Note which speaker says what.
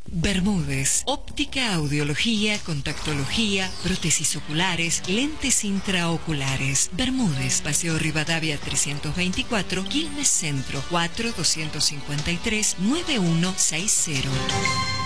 Speaker 1: Bermúdez, óptica, audiología, contactología, prótesis oculares, lentes intraoculares. Bermúdez, Paseo Rivadavia 324, Quilmes Centro, 4-253-9160.